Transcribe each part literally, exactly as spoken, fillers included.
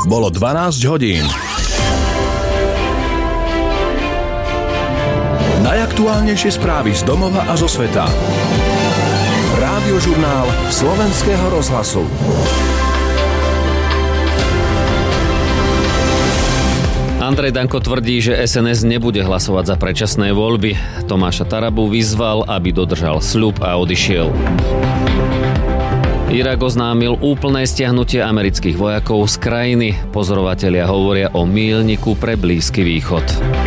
Bolo dvanásť hodín. Najaktuálnejšie správy z domova a zo sveta. Rádiožurnál Slovenského rozhlasu. Andrej Danko tvrdí, že es en es nebude hlasovať za predčasné voľby. Tomáša Tarabu vyzval, aby dodržal sľub a odišiel. Irak oznámil úplné stiahnutie amerických vojakov z krajiny. Pozorovatelia hovoria o míľniku pre Blízky východ.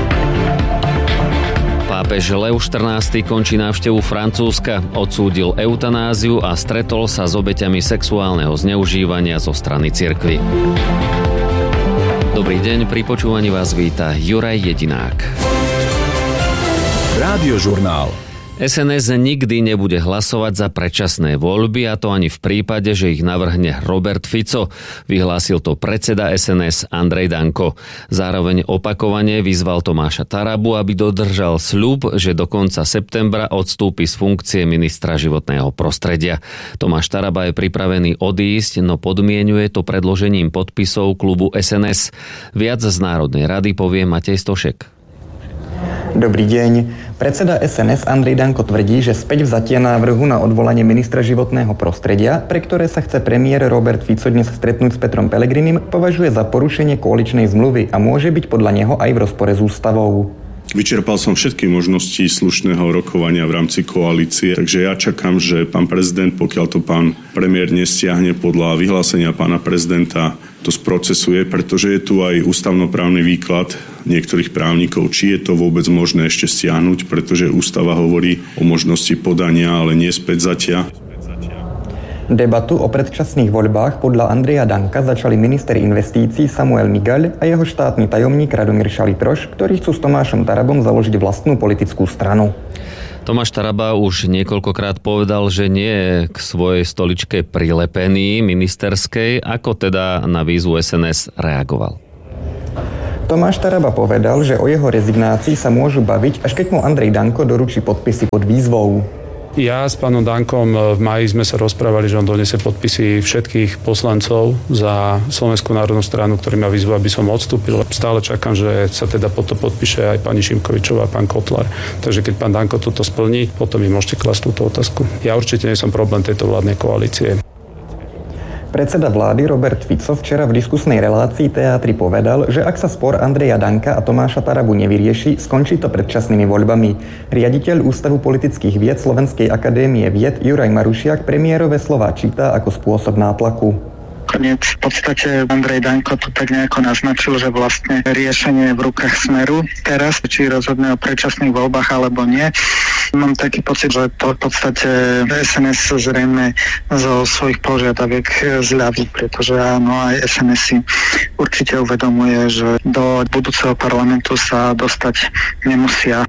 Pápež Lev štrnásty končí návštevu Francúzska, odsúdil eutanáziu a stretol sa s obeťami sexuálneho zneužívania zo strany cirkvi. Dobrý deň, pri počúvaní vás víta Juraj Jedinák. Rádiožurnál. es en es nikdy nebude hlasovať za predčasné voľby, a to ani v prípade, že ich navrhne Robert Fico. Vyhlásil to predseda es en es Andrej Danko. Zároveň opakovane vyzval Tomáša Tarabu, aby dodržal sľub, že do konca septembra odstúpi z funkcie ministra životného prostredia. Tomáš Taraba je pripravený odísť, no podmienuje to predložením podpisov klubu es en es. Viac z Národnej rady povie Matej Stošek. Dobrý deň. Predseda es en es Andrej Danko tvrdí, že späťvzatie návrhu na odvolanie ministra životného prostredia, pre ktoré sa chce premiér Robert Fico dnes stretnúť s Petrom Pellegrinim, považuje za porušenie koaličnej zmluvy a môže byť podľa neho aj v rozpore s ústavou. Vyčerpal som všetky možnosti slušného rokovania v rámci koalície, takže ja čakám, že pán prezident, pokiaľ to pán premiér nestiahne podľa vyhlásenia pána prezidenta, to sprocesuje, pretože je tu aj ústavnoprávny výklad niektorých právnikov, či je to vôbec možné ešte stiahnuť, pretože ústava hovorí o možnosti podania, ale nie späťvzatia. Debatu o predčasných voľbách podľa Andreja Danka začali minister investícií Samuel Migaľ a jeho štátny tajomník Radomír Šalitroš, ktorí chcú s Tomášom Tarabom založiť vlastnú politickú stranu. Tomáš Taraba už niekoľkokrát povedal, že nie je k svojej stoličke prilepený ministerskej. Ako teda na výzvu es en es reagoval? Tomáš Taraba povedal, že o jeho rezignácii sa môžu baviť, až keď mu Andrej Danko doručí podpisy pod výzvou. Ja s pánom Dankom v máji sme sa rozprávali, že on donesie podpisy všetkých poslancov za Slovenskú národnú stranu, ktorý ma vyzval, aby som odstúpil. Stále čakám, že sa teda potom podpíše aj pani Šimkovičová a pán Kotlár. Takže keď pán Danko toto splní, potom mi môžete klasť túto otázku. Ja určite nie som problém tejto vládnej koalície. Predseda vlády Robert Fico včera v diskusnej relácii Teátri povedal, že ak sa spor Andreja Danka a Tomáša Tarabu nevyrieši, skončí to predčasnými voľbami. Riaditeľ Ústavu politických vied Slovenskej akadémie vied Juraj Marušiak premiérove slová číta ako spôsob nátlaku. Nakoniec v podstate Andrej Danko to tak nejako naznačil, že vlastne riešenie je v rukách Smeru. Teraz, či rozhodne o predčasných voľbách alebo nie, mám taký pocit, že to v podstate es en es zrejme zo svojich požiadaviek zľaví, pretože áno, aj es en es si určite uvedomuje, že do budúceho parlamentu sa dostať nemusia.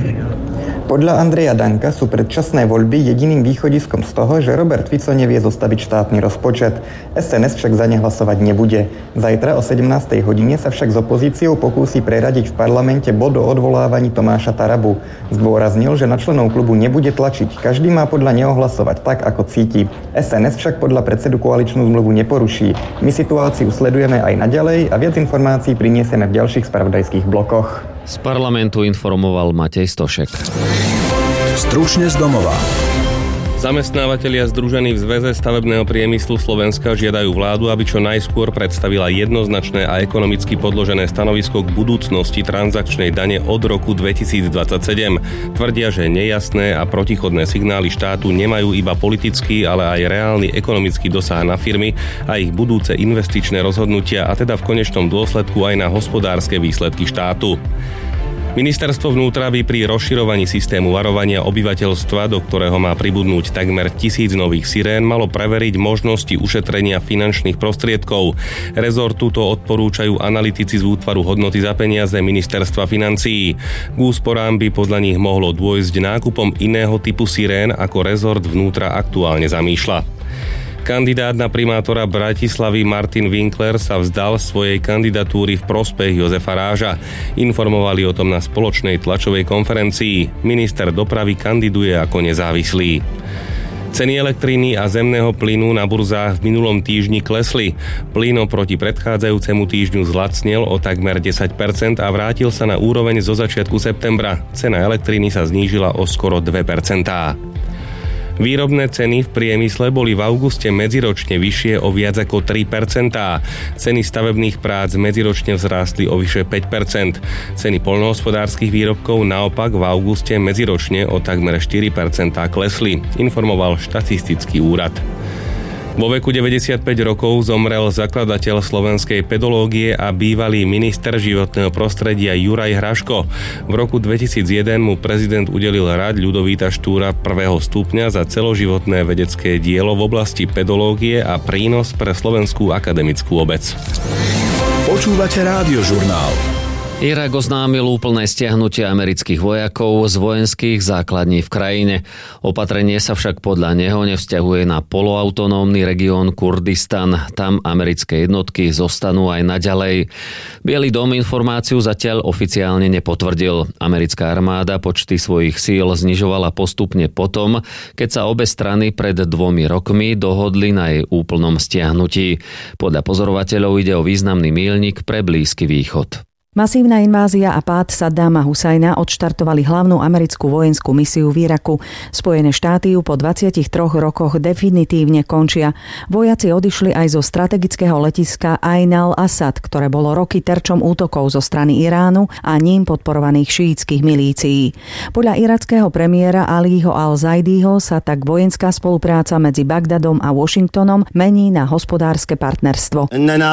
Podľa Andreja Danka sú predčasné voľby jediným východiskom z toho, že Robert Fico nevie zostaviť štátny rozpočet. es en es však za ne hlasovať nebude. Zajtra o sedemnástej hodine sa však s opozíciou pokúsi preradiť v parlamente bod o odvolávaní Tomáša Tarabu. Zdôraznil, že na členov klubu nebude tlačiť. Každý má podľa neho hlasovať tak, ako cíti. es en es však podľa predsedu koaličnú zmluvu neporuší. My situáciu sledujeme aj naďalej a viac informácií priniesieme v ďalších spravodajských blokoch. Z parlamentu informoval Matej Stošek. Stručne z domova. Zamestnávatelia združení v Zväze stavebného priemyslu Slovenska žiadajú vládu, aby čo najskôr predstavila jednoznačné a ekonomicky podložené stanovisko k budúcnosti transakčnej dane od roku dvetisícdvadsaťsedem. Tvrdia, že nejasné a protichodné signály štátu nemajú iba politický, ale aj reálny ekonomický dosah na firmy a ich budúce investičné rozhodnutia, a teda v konečnom dôsledku aj na hospodárske výsledky štátu. Ministerstvo vnútra by pri rozširovaní systému varovania obyvateľstva, do ktorého má pribudnúť takmer tisíc nových sirén, malo preveriť možnosti ušetrenia finančných prostriedkov. Rezortu to odporúčajú analytici z útvaru hodnoty za peniaze Ministerstva financií. K úsporám by podľa nich mohlo dôjsť nákupom iného typu sirén, ako rezort vnútra aktuálne zamýšľa. Kandidát na primátora Bratislavy Martin Winkler sa vzdal svojej kandidatúry v prospech Jozefa Ráža. Informovali o tom na spoločnej tlačovej konferencii. Minister dopravy kandiduje ako nezávislý. Ceny elektriny a zemného plynu na burzách v minulom týždni klesli. Plyn oproti predchádzajúcemu týždňu zlacnel o takmer desať percent a vrátil sa na úroveň zo začiatku septembra. Cena elektriny sa znížila o skoro dve percentá. Výrobné ceny v priemysle boli v auguste medziročne vyššie o viac ako tri percentá. Ceny stavebných prác medziročne vzrástli o vyše päť percent. Ceny poľnohospodárskych výrobkov naopak v auguste medziročne o takmer štyri percentá klesli, informoval štatistický úrad. Vo veku deväťdesiatpäť rokov zomrel zakladateľ slovenskej pedológie a bývalý minister životného prostredia Juraj Hraško. V roku dvetisícjeden mu prezident udelil rád Ľudovíta Štúra prvého stupňa za celoživotné vedecké dielo v oblasti pedológie a prínos pre slovenskú akademickú obec. Počúvate Rádiožurnál. Irak oznámil úplné stiahnutie amerických vojakov z vojenských základní v krajine. Opatrenie sa však podľa neho nevzťahuje na poloautonómny región Kurdistan. Tam americké jednotky zostanú aj naďalej. Bielý dom informáciu zatiaľ oficiálne nepotvrdil. Americká armáda počty svojich síl znižovala postupne potom, keď sa obe strany pred dvomi rokmi dohodli na jej úplnom stiahnutí. Podľa pozorovateľov ide o významný míľnik pre Blízky východ. Masívna invázia a pád Saddáma Husajna odštartovali hlavnú americkú vojenskú misiu v Iraku. Spojené štáty ju po dvadsiatich troch rokoch definitívne končia. Vojaci odišli aj zo strategického letiska Ain al-Asad, ktoré bolo roky terčom útokov zo strany Iránu a ním podporovaných šíitskych milícií. Podľa irackého premiéra Aliho al-Zaidiho sa tak vojenská spolupráca medzi Bagdadom a Washingtonom mení na hospodárske partnerstvo.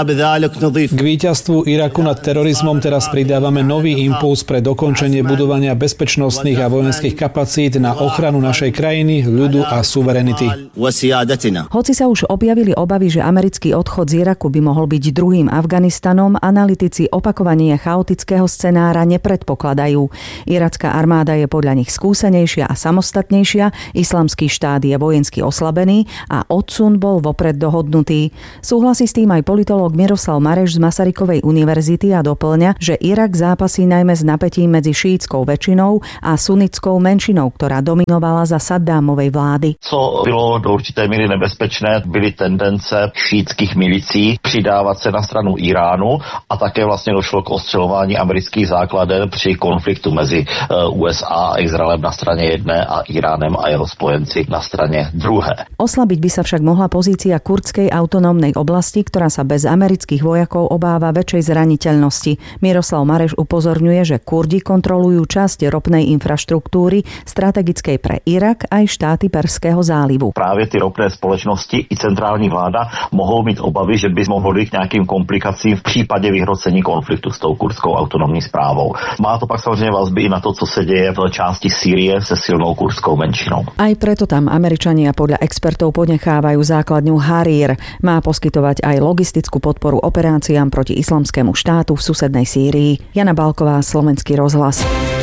K víťazstvu Iraku nad terorizmom teraz pridávame nový impuls pre dokončenie budovania bezpečnostných a vojenských kapacít na ochranu našej krajiny, ľudu a suverenity. Hoci sa už objavili obavy, že americký odchod z Iraku by mohol byť druhým Afganistanom, analytici opakovanie chaotického scenára nepredpokladajú. Iracká armáda je podľa nich skúsenejšia a samostatnejšia, islamský štát je vojensky oslabený a odsun bol vopred dohodnutý. Súhlasí s tým aj politológ Miroslav Mareš z Masarykovej univerzity a doplňa, že Irak zápasí najmä s napätím medzi šíitskou väčšinou a sunnickou menšinou, ktorá dominovala za Saddámovej vlády. Co bylo do určité míry nebezpečné, byly tendence šítských milicí přidávat se na stranu Iránu a také vlastně došlo k ostřelování amerických základen při konfliktu mezi U S A a Izraelem na straně jedné a Iránem a jeho spojenci na straně druhé. Oslabiť by sa však mohla pozícia kurdskej autonómnej oblasti, ktorá sa bez amerických vojakov obáva väčšej zraniteľnosti. Miroslav Mareš upozorňuje, že Kurdi kontrolujú časť ropnej infraštruktúry strategickej pre Irak aj štáty Perského zálivu. Právě ty ropné společnosti i centrální vláda mohou mít obavy, že by mohli k nějakým komplikacím v případě vyhrocení konfliktu s tou kurdskou autonomní správou. Má to pak samozřejmě vazby i na to, co se děje v části Sýrie se silnou kurdskou menšinou. Aj preto tam Američania podľa expertov ponechávajú základňu Harir. Má poskytovať aj logistickú podporu operáciám proti islamskému štátu v susednej Sýrii. Jana Balková, Slovenský rozhlas.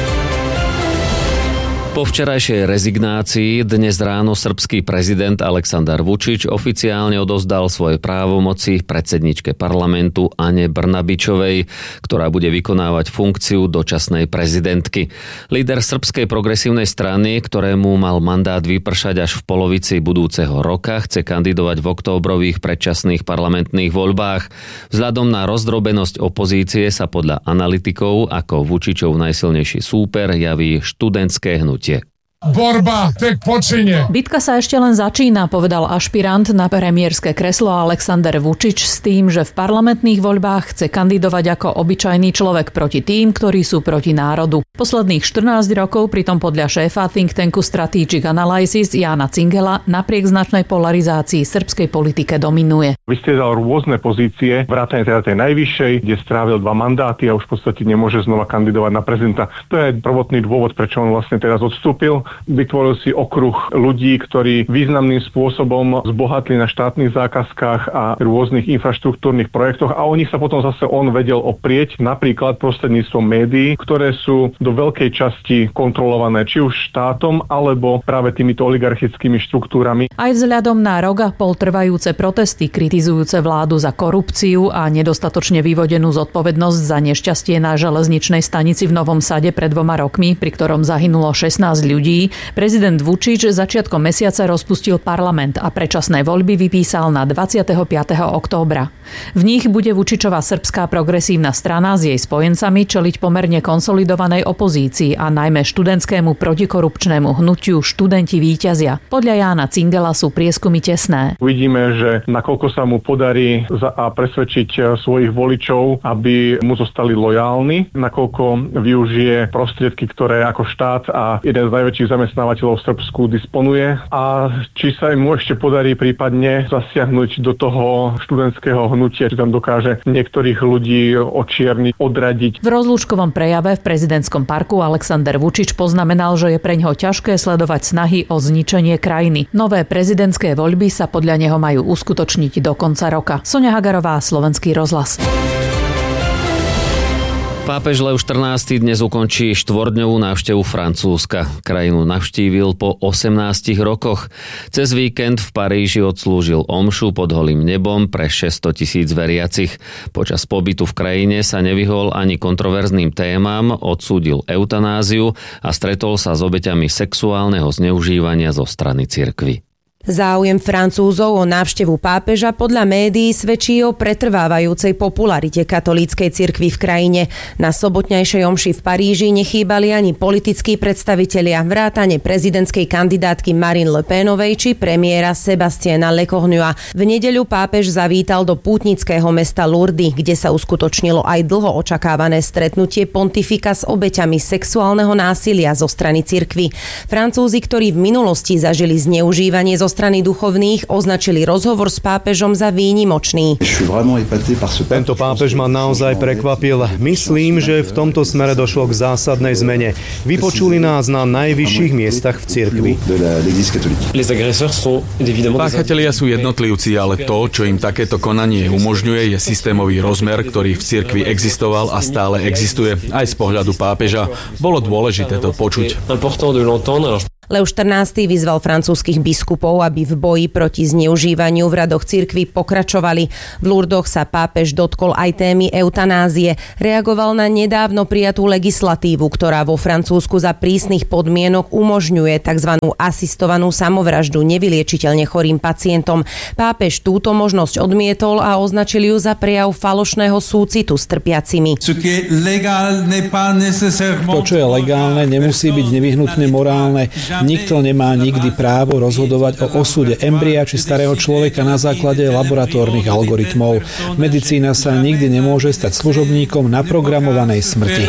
Po včerajšej rezignácii dnes ráno srbský prezident Aleksandar Vučić oficiálne odozdal svoje právomoci predsedničke parlamentu Ane Brnabičovej, ktorá bude vykonávať funkciu dočasnej prezidentky. Líder srbskej progresívnej strany, ktorému mal mandát vypršať až v polovici budúceho roka, chce kandidovať v októbrových predčasných parlamentných voľbách. Vzhľadom na rozdrobenosť opozície sa podľa analytikov ako Vučićov najsilnejší súper javí študentské hnutie. Borba tek počíne. Bitka sa ešte len začína, povedal ašpirant na premiérske kreslo Aleksandar Vučić s tým, že v parlamentných voľbách chce kandidovať ako obyčajný človek proti tým, ktorí sú proti národu. Posledných štrnásť rokov pritom podľa šéfa think tanku Strategic Analysis Jána Cingela napriek značnej polarizácii srbskej politike dominuje. Vystriedal rôzne pozície, vrátane teda tej najvyššej, kde strávil dva mandáty a už v podstate nemôže znova kandidovať na prezidenta. To je prvotný dôvod, prečo on vlastne teraz odstúpil. Vytvoril si okruh ľudí, ktorí významným spôsobom zbohatli na štátnych zákazkách a rôznych infraštruktúrnych projektoch a o nich sa potom zase on vedel oprieť, napríklad prostredníctvom médií, ktoré sú do veľkej časti kontrolované či už štátom, alebo práve týmito oligarchickými štruktúrami. Aj vzhľadom na rok a pol trvajúce protesty kritizujúce vládu za korupciu a nedostatočne vyvodenú zodpovednosť za nešťastie na železničnej stanici v Novom Sade pred dvoma rokmi, pri ktorom zahynulo šestnásť ľudí, ľudí, prezident Vučić začiatkom mesiaca rozpustil parlament a predčasné voľby vypísal na dvadsiateho piateho októbra. V nich bude Vučićová srbská progresívna strana s jej spojencami čeliť pomerne konsolidovanej opozícii a najmä študentskému protikorupčnému hnutiu Študenti víťazia. Podľa Jána Cingela sú prieskumy tesné. Uvidíme, že nakoľko sa mu podarí za a presvedčiť svojich voličov, aby mu zostali lojálni, nakoľko využije prostriedky, ktoré ako štát a jeden z najväčších zamestnávateľov v Srbsku disponuje a či sa im mu ešte podarí prípadne zasiahnuť do toho študentského hnutia, či tam dokáže niektorých ľudí očierniť, odradiť. V rozlúčkovom prejave v prezidentskom parku Alexander Vučić poznamenal, že je preňho ťažké sledovať snahy o zničenie krajiny. Nové prezidentské voľby sa podľa neho majú uskutočniť do konca roka. Soňa Hagarová, Slovenský rozhlas. Pápež Lev štrnásty dnes ukončí štvordňovú návštevu Francúzska. Krajinu navštívil po osemnástich rokoch. Cez víkend v Paríži odslúžil omšu pod holým nebom pre šesťsto tisíc veriacich. Počas pobytu v krajine sa nevyhol ani kontroverzným témam, odsúdil eutanáziu a stretol sa s obeťami sexuálneho zneužívania zo strany cirkvi. Záujem Francúzov o návštevu pápeža podľa médií svedčí o pretrvávajúcej popularite katolíckej cirkvi v krajine. Na sobotnejšej omši v Paríži nechýbali ani politickí predstavitelia, vrátane prezidentskej kandidátky Marine Le Penovej či premiéra Sebastiana Lecornua. V nedeľu pápež zavítal do pútnického mesta Lourdes, kde sa uskutočnilo aj dlho očakávané stretnutie pontifika s obeťami sexuálneho násilia zo strany cirkvi. Francúzi, ktorí v minulosti zažili zneužívanie zo strany duchovných, označili rozhovor s pápežom za výnimočný. Tento pápež ma naozaj prekvapil. Myslím, že v tomto smere došlo k zásadnej zmene. Vypočuli nás na najvyšších miestach v cirkvi. Páchatelia sú jednotlivci, ale to, čo im takéto konanie umožňuje, je systémový rozmer, ktorý v cirkvi existoval a stále existuje. Aj z pohľadu pápeža bolo dôležité to počuť. Lev štrnásty vyzval francúzskych biskupov, aby v boji proti zneužívaniu v radoch cirkvi pokračovali. V Lourdoch sa pápež dotkol aj témy eutanázie. Reagoval na nedávno prijatú legislatívu, ktorá vo Francúzsku za prísnych podmienok umožňuje tzv. Asistovanú samovraždu nevyliečiteľne chorým pacientom. Pápež túto možnosť odmietol a označil ju za prejav falošného súcitu s trpiacimi. To, čo je legálne, nemusí byť nevyhnutne morálne. Nikto nemá nikdy právo rozhodovať o osude embria či starého človeka na základe laboratórnych algoritmov. Medicína sa nikdy nemôže stať služobníkom naprogramovanej smrti.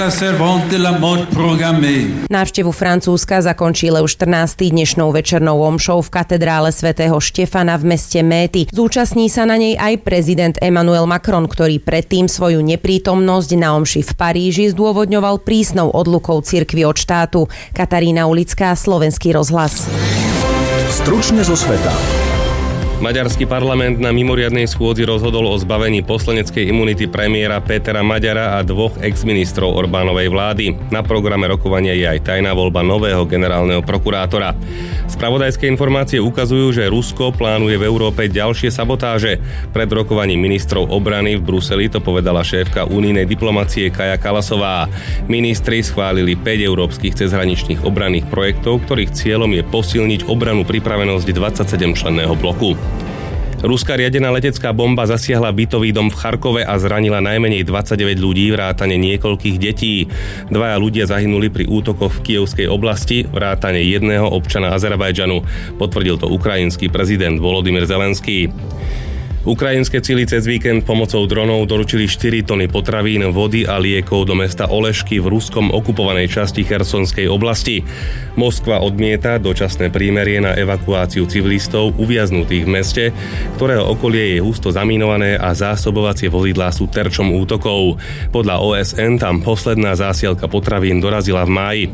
Návštevu Francúzska zakončí Lev štrnásty dnešnou večernou omšou v katedrále svätého Štefana v meste Méty. Zúčastní sa na nej aj prezident Emmanuel Macron, ktorý predtým svoju neprítomnosť na omši v Paríži zdôvodňoval prísnou odlukou cirkvi od štátu. Katarína Ulická, Slovenský rozhlas. Stručne zo sveta. Maďarský parlament na mimoriadnej schôdzi rozhodol o zbavení poslaneckej imunity premiéra Pétera Maďara a dvoch exministrov Orbánovej vlády. Na programe rokovania je aj tajná voľba nového generálneho prokurátora. Spravodajské informácie ukazujú, že Rusko plánuje v Európe ďalšie sabotáže. Pred rokovaním ministrov obrany v Bruseli to povedala šéfka unijnej diplomacie Kaja Kallasová. Ministri schválili päť európskych cezhraničných obranných projektov, ktorých cieľom je posilniť obranu pripravenosť dvadsaťsedemčlenného bloku. Ruská riadená letecká bomba zasiahla bytový dom v Charkove a zranila najmenej dvadsaťdeväť ľudí vrátane niekoľkých detí. Dvaja ľudia zahynuli pri útokoch v Kyjevskej oblasti, vrátane jedného občana Azerbajdžanu, potvrdil to ukrajinský prezident Volodymyr Zelenský. Ukrajinské sily cez víkend pomocou dronov doručili štyri tony potravín, vody a liekov do mesta Olešky v ruskom okupovanej časti Chersonskej oblasti. Moskva odmieta dočasné prímerie na evakuáciu civilistov uviaznutých v meste, ktorého okolie je husto zaminované a zásobovacie vozidlá sú terčom útokov. Podľa ó es en tam posledná zásielka potravín dorazila v máji.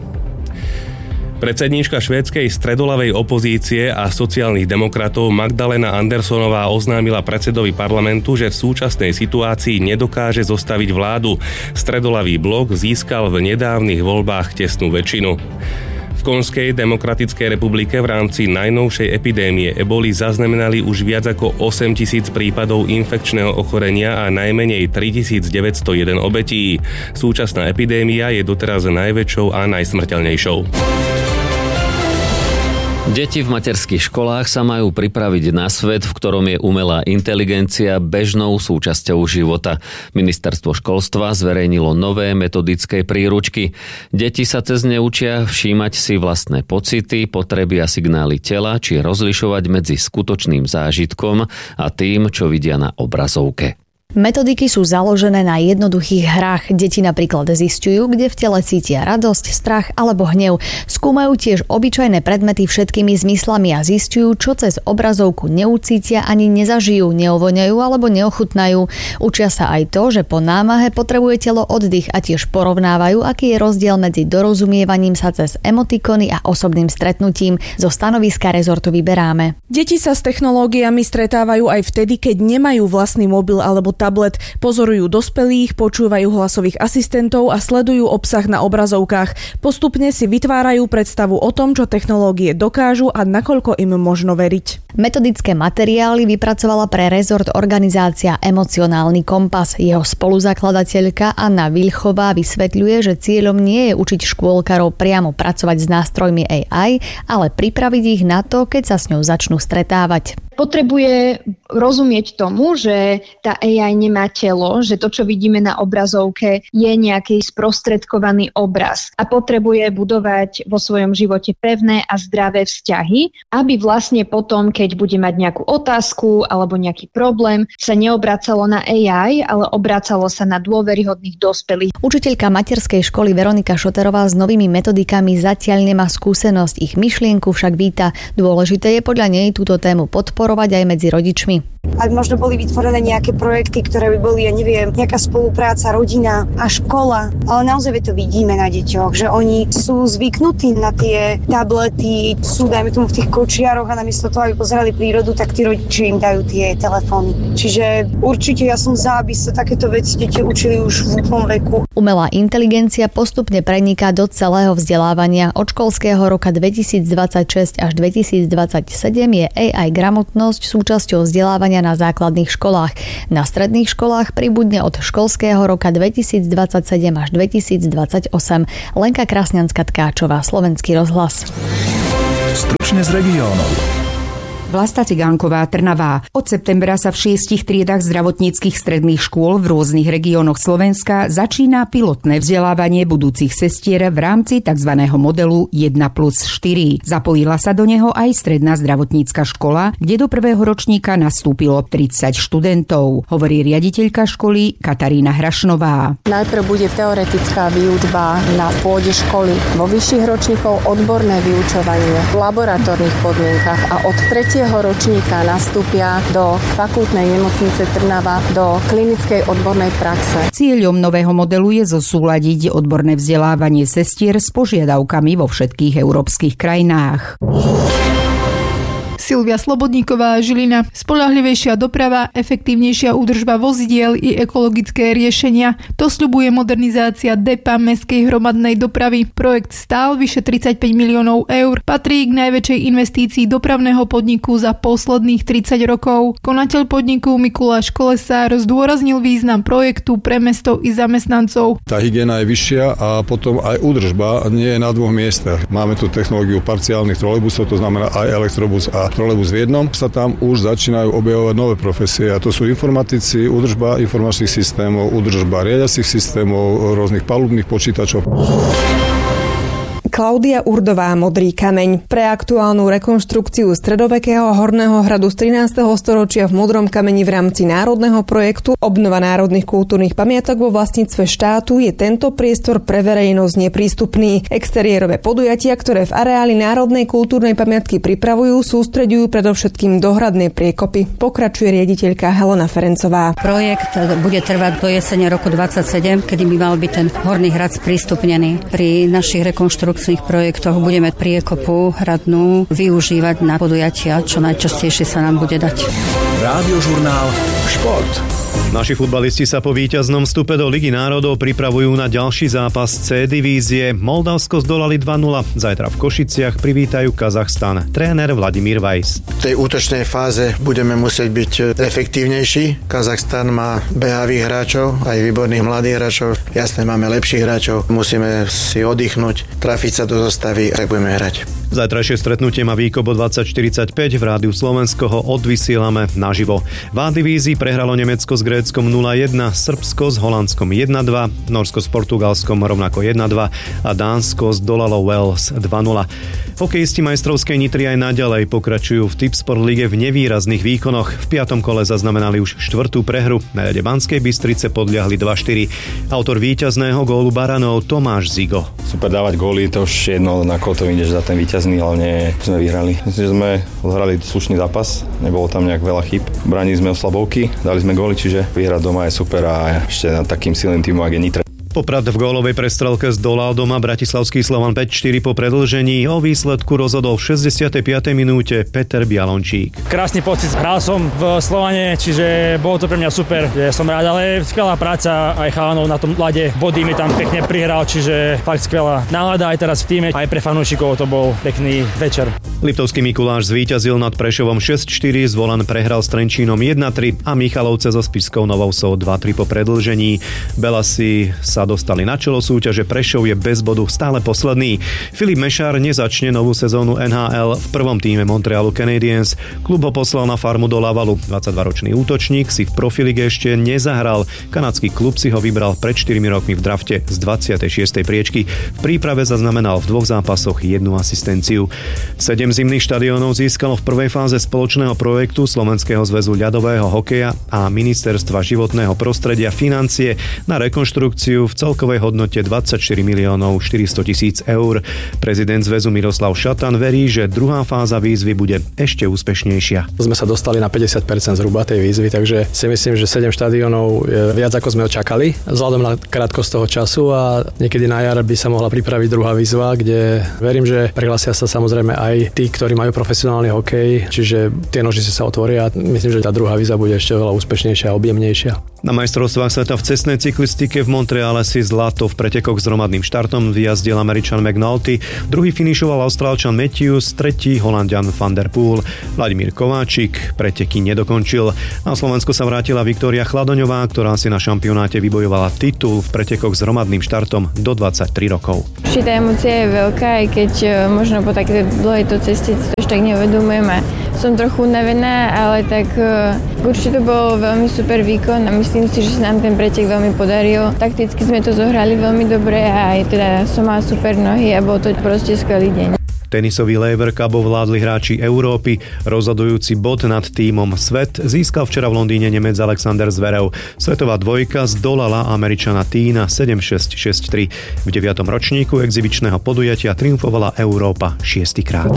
Predsedníčka švédskej stredoľavej opozície a sociálnych demokratov Magdalena Andersonová oznámila predsedovi parlamentu, že v súčasnej situácii nedokáže zostaviť vládu. Stredoľavý blok získal v nedávnych voľbách tesnú väčšinu. V Konžskej demokratickej republike v rámci najnovšej epidémie eboli zaznamenali už viac ako osemtisíc prípadov infekčného ochorenia a najmenej tritisícdeväťstojeden obetí. Súčasná epidémia je doteraz najväčšou a najsmrteľnejšou. Deti v materských školách sa majú pripraviť na svet, v ktorom je umelá inteligencia bežnou súčasťou života. Ministerstvo školstva zverejnilo nové metodické príručky. Deti sa cez ne učia všímať si vlastné pocity, potreby a signály tela, či rozlišovať medzi skutočným zážitkom a tým, čo vidia na obrazovke. Metodiky sú založené na jednoduchých hrách. Deti napríklad zisťujú, kde v tele cítia radosť, strach alebo hnev. Skúmajú tiež obyčajné predmety všetkými zmyslami a zisťujú, čo cez obrazovku neucítia ani nezažijú, neovoňajú alebo neochutnajú. Učia sa aj to, že po námahe potrebuje telo oddych a tiež porovnávajú, aký je rozdiel medzi dorozumievaním sa cez emotikony a osobným stretnutím. Zo stanoviska rezortu Vyberáme. Deti sa s technológiami stretávajú aj vtedy, keď nemajú vlastný mobil alebo tablet, pozorujú dospelých, počúvajú hlasových asistentov a sledujú obsah na obrazovkách. Postupne si vytvárajú predstavu o tom, čo technológie dokážu a nakoľko im možno veriť. Metodické materiály vypracovala pre rezort organizácia Emocionálny kompas. Jeho spoluzakladateľka Anna Vilchová vysvetľuje, že cieľom nie je učiť škôlkarov priamo pracovať s nástrojmi á í, ale pripraviť ich na to, keď sa s ňou začnú stretávať. Potrebuje rozumieť tomu, že tá á í nemá telo, že to, čo vidíme na obrazovke, je nejaký sprostredkovaný obraz a potrebuje budovať vo svojom živote pevné a zdravé vzťahy, aby vlastne potom, keď bude mať nejakú otázku alebo nejaký problém, sa neobracalo na á í, ale obracalo sa na dôveryhodných dospelých. Učiteľka materskej školy Veronika Šoterová s novými metodikami zatiaľ nemá skúsenosť, ich myšlienku však víta. Dôležité je podľa nej túto tému podporovať aj medzi rodičmi. Ak možno boli vytvorené nejaké projekty, ktoré by boli, ja neviem, nejaká spolupráca, rodina a škola, ale naozaj to vidíme na deťoch, že oni sú zvyknutí na tie tablety, sú dajme tomu v tých kočiaroch a namiesto toho, aby pozerali prírodu, tak tí rodiči im dajú tie telefóny. Čiže určite ja som za, aby sa takéto veci deti učili už v útlom veku. Umelá inteligencia postupne preniká do celého vzdelávania. Od školského roka dvetisícdvadsaťšesť až dvetisícdvadsaťsedem je á í gramotnosť súčasťou vzdelávania na základných školách. Na stredných školách pribudne od školského roka dvetisícdvadsaťsedem až dvetisícdvadsaťosem. Lenka Krasňanská-Tkáčová, Slovenský rozhlas. Stručne z regiónov. Vlasta Cigánková, Trnavá. Od septembra sa v šiestich triedach zdravotníckych stredných škôl v rôznych regiónoch Slovenska začína pilotné vzdelávanie budúcich sestier v rámci tzv. Modelu jeden plus štyri. Zapojila sa do neho aj stredná zdravotnícka škola, kde do prvého ročníka nastúpilo tridsať študentov, hovorí riaditeľka školy Katarína Hrašnová. Najprv bude teoretická výučba na pôde školy, vo vyšších ročníkov odborné vyučovanie v laboratórnych podmienkach a od tretieho ročníka nastúpia do fakultnej nemocnice Trnava do klinickej odbornej praxe. Cieľom nového modelu je zosúladiť odborné vzdelávanie sestier s požiadavkami vo všetkých európskych krajinách. Silvia Slobodníková, Žilina. Spoľahlivejšia doprava, efektívnejšia údržba vozidiel i ekologické riešenia. To sľubuje modernizácia depa mestskej hromadnej dopravy. Projekt stál vyše tridsaťpäť miliónov eur. Patrí k najväčšej investícii dopravného podniku za posledných tridsať rokov. Konateľ podniku Mikuláš Kolesár zdôraznil význam projektu pre mesto i zamestnancov. Tá hygiena je vyššia a potom aj údržba nie je na dvoch miestach. Máme tu technológiu parciálnych trolejbusov, to znamená aj elektrobus a trolejbus v jednom, sa tam už začínajú objavovať nové profesie a to sú informatici, údržba informačných systémov, údržba riadiacich systémov, rôznych palubných počítačov. Klaudia Urdová, Modrý kameň. Pre aktuálnu rekonštrukciu stredovekého horného hradu z trinásteho storočia v Modrom kameni v rámci národného projektu Obnova národných kultúrnych pamiatok vo vlastníctve štátu je tento priestor pre verejnosť neprístupný. Exteriérové podujatia, ktoré v areáli národnej kultúrnej pamiatky pripravujú, sústreďujú predovšetkým dohradné priekopy. Pokračuje riaditeľka Helena Ferencová. Projekt bude trvať do jesene roku dvadsaťsedem, kedy by mal byť ten horný hrad sprístupnený. Pri našich rekonštrukciách projektoch budeme priekopu hradnú využívať na podujatia, čo najčastejšie sa nám bude dať. Rádiožurnál Šport. Naši futbalisti sa po víťaznom vstupe do Ligy národov pripravujú na ďalší zápas C divízie. Moldavsko zdolali dva nula. Zajtra v Košiciach privítajú Kazachstan. Tréner Vladimír Weiss. V tej útočnej fáze budeme musieť byť efektívnejší. Kazachstan má behavých hráčov, aj výborných mladých hráčov. Jasné, máme lepších hráčov. Musíme si oddychnúť, trafiť sa do zostavy, tak budeme hrať. Zajtrajšie stretnutie má výkop o dvadsať štyridsaťpäť. V Rádiu Slovensko ho odvysielame naživo. V A divízii prehralo Nemecko s Gréckom nula jedna, Srbsko s Holandskom jedna dva, Norsko s Portugalskom rovnako jedna dva a Dánsko zdolalo Wales dva nula. Hokejisti majstrovskej Nitry aj naďalej pokračujú v Tipsport lige v nevýrazných výkonoch. V piatom kole zaznamenali už štvrtú prehru. Na ľade Banskej Bystrice podľahli dva štyri. Autor víťazného gólu Baranov Tomáš Zigo. Super dávať góly, to už jedno, na koho to ideš za ten víťazný, hlavne sme vyhrali. Myslím, že sme hrali slušný zápas, nebolo tam nejak veľa chýb. Bránili sme oslabovky, dali sme góly, čiže vyhrať doma je super a ešte nad takým silným týmom, ak je Nitra. Poprad v gólovej prestrelke zdolal doma bratislavský Slovan päť štyri po predĺžení. O výsledku rozhodol v šesťdesiatej piatej minúte Peter Bialončík. Krásny pocit, hral som v Slovane, čiže bolo to pre mňa super. Ja som rád, ale skvelá práca aj chalanov na tom ľade. Body mi tam pekne prihral, čiže fakt skvelá nálada aj teraz v týme. Aj pre fanúšikov to bol pekný večer. Liptovský Mikuláš zvíťazil nad Prešovom šesť štyri, Zvolen prehral s Trenčínom jedna tri a Michalovce so Spišskou Novou Vsou dva tri po predĺžení. Belasi sa dostali na čelo súťaže, Prešov je bez bodu stále posledný. Filip Mešár nezačne novú sezónu en há el v prvom tíme Montrealu Canadiens. Klub ho poslal na farmu do Lavalu. dvadsaťdvaročný útočník si v profilige ešte nezahral. Kanadský klub si ho vybral pred štyrmi rokmi v drafte z dvadsiatej šiestej priečky. V príprave zaznamenal v dvoch zápasoch jednu asistenciu. Sedem zimných štadiónov získalo v prvej fáze spoločného projektu Slovenského zväzu ľadového hokeja a Ministerstva životného prostredia financie na rekonštrukciu v celkovej hodnote dvadsaťštyri miliónov štyristo tisíc eur. Prezident zväzu Miroslav Šatan verí, že druhá fáza výzvy bude ešte úspešnejšia. Sme sa dostali na päťdesiat percent zhruba tej výzvy, takže si myslím, že sedem štadiónov je viac ako sme očakali, vzhľadom na krátkosť toho času a niekedy na jar by sa mohla pripraviť druhá výzva, kde verím, že prihlásia sa samozrejme aj tí, ktorí majú profesionálny hokej, čiže tie nožice sa otvoria. Myslím, že tá druhá výzva bude ešte veľa úspešnejšia a objemnejšia. Na majstrovstvách sveta v cestnej cyklistike v Montreale si zlato v pretekoch s hromadným štartom vyjazdil Američan McNulty, druhý finišoval Austrálčan Matthews, tretí Holanďan Van der Poel. Vladimír Kováčik preteky nedokončil. Na Slovensku sa vrátila Viktória Chladoňová, ktorá si na šampionáte vybojovala titul v pretekoch s hromadným štartom do dvadsaťtri rokov. Tá emócia je veľká, aj keď možno po takej dlhej to ceste to už tak neuvedomujem a som trochu unavená, ale tak uh, určite to bol veľmi super výkon a myslím si, že sa nám ten pretek veľmi podaril. Takticky sme to zohrali veľmi dobre a aj teda som mala super nohy a bol to proste skvelý deň. Tenisový Laver Cup ovládli hráči Európy. Rozhodujúci bod nad tímom Svet získal včera v Londýne Nemec Alexander Zverev. Svetová dvojka zdolala Američana Tína sedem šesť šesť tri. V deviatom ročníku exibičného podujatia triumfovala Európa šiestikrát.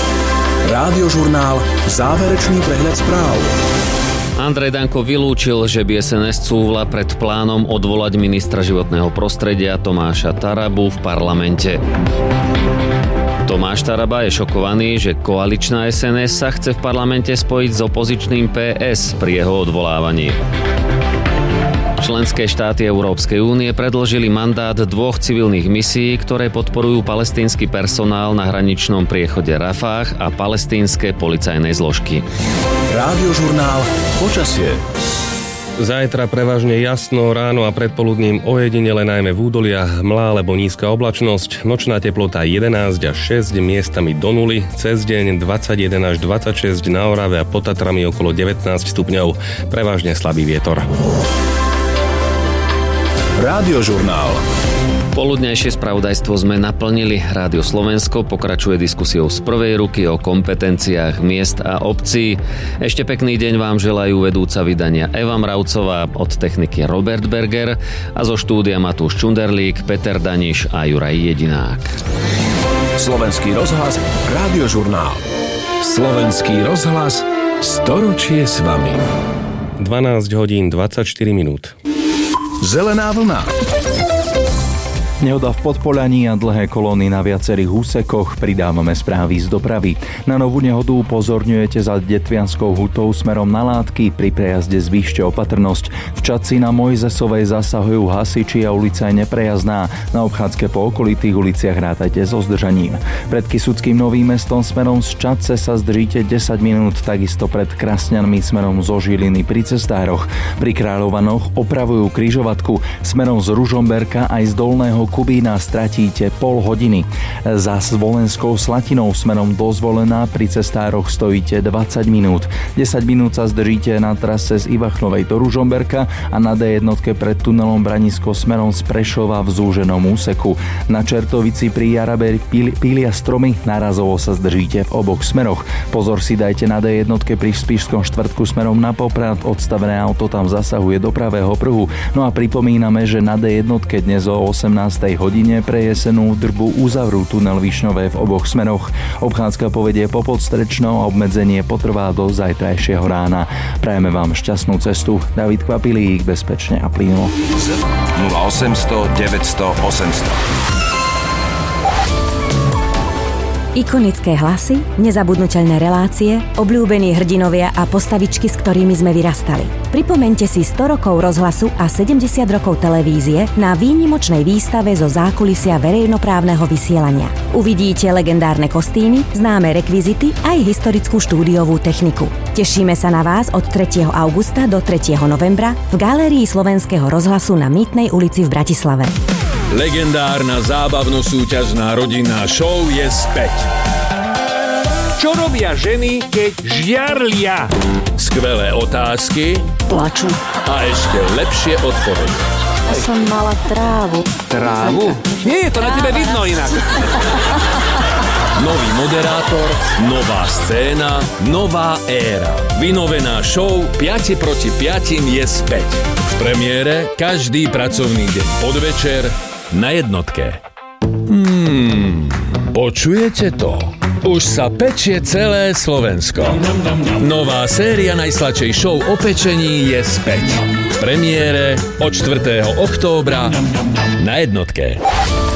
Rádiožurnál Záverečný prehľad správ. Andrej Danko vylúčil, že by es en es cúvla pred plánom odvolať ministra životného prostredia Tomáša Tarabu v parlamente. Tomáš Taraba je šokovaný, že koaličná es en es sa chce v parlamente spojiť s opozičným pé es pri jeho odvolávaní. Členské štáty Európskej únie predĺžili mandát dvoch civilných misií, ktoré podporujú palestínsky personál na hraničnom priechode Rafah a palestínske policajné zložky. Rádiožurnál Počasie. Zajtra prevažne jasno, ráno a predpoludním ojedinele najmä v údoliach hmla alebo nízka oblačnosť. Nočná teplota jedenásť až šesť, miestami do nuly. Cez deň dvadsaťjeden až dvadsaťšesť, na Orave a pod Tatrami okolo devätnásť stupňov. Prevažne slabý vietor. Rádiožurnál. Poludnejšie spravodajstvo sme naplnili. Rádio Slovensko pokračuje diskusiou z prvej ruky o kompetenciách miest a obcí. Ešte pekný deň vám želajú vedúca vydania Eva Mravcová, od techniky Robert Berger a zo štúdia Matúš Čunderlík, Peter Daniš a Juraj Jedinák. Slovenský rozhlas, Rádiožurnál. Slovenský rozhlas, storočie s vami. dvanásť hodín dvadsaťštyri minút. Zelená vlna. Nehoda v Podpolaní a dlhé kolóny na viacerých úsekoch. Pridávame správy z dopravy. Na novú nehodu upozorňujete za Detvianskou hutou smerom na Látky. Pri prejazde zvýšte opatrnosť. V Čadci na Mojzesovej zasahujú hasiči a ulica je neprejazdná. Na obchádzke po okolitých uliciach rátajte so zdržaním. Pred Kysuckým Novým Mestom smerom z Čadce sa zdržíte desať minút, takisto pred Krasňanmi smerom zo Žiliny pri cestároch. Pri Kráľovanoch opravujú križovatku. Smerom z Ružomberka aj z Dolného Kubína stratíte pol hodiny. Za Zvolenskou Slatinou smerom do Zvolená pri cestároch stojíte dvadsať minút. desať minút sa zdržíte na trase z Ivachnovej do Ružomberka a na dé jedna pred tunelom Branisko smerom z Prešova v zúženom úseku. Na Čertovici pri Jarabe pília stromy, nárazovo sa zdržíte v oboch smeroch. Pozor si dajte na dé jedna pri Spišskom štvrtku smerom na Poprad, odstavené auto tam zasahuje do pravého pruhu. No a pripomíname, že na dé jedna dnes o osemnástej hodine pre jesenú drbu uzavrú tunel Višňové v oboch smeroch. Obchádzka povedie po Podstrečnou a obmedzenie potrvá do zajtrajšieho rána. Prajeme vám šťastnú cestu. David Kvapilík, bezpečne a plynulo. nula osemsto deväťsto osemsto. Ikonické hlasy, nezabudnuteľné relácie, obľúbení hrdinovia a postavičky, s ktorými sme vyrastali. Pripomeňte si sto rokov rozhlasu a sedemdesiat rokov televízie na výnimočnej výstave zo zákulisia verejnoprávneho vysielania. Uvidíte legendárne kostýmy, známe rekvizity aj historickú štúdiovú techniku. Tešíme sa na vás od tretieho augusta do tretieho novembra v galérii Slovenského rozhlasu na Mýtnej ulici v Bratislave. Legendárna zábavno-súťažná rodinná show je späť. Čo robia ženy, keď žiarlia? Skvelé otázky. Plaču. A ešte lepšie odpovede. Ja som mala trávu. Trávu? Nie, to na tebe vidno inak. Nový moderátor, nová scéna, nová éra. Vynovená show päť proti päť je späť. V premiére každý pracovný deň podvečer na jednotke. Hmm, počujete to? Už sa pečie celé Slovensko. Nová séria najsladšej show o pečení je späť. V premiére od štvrtého októbra na jednotke.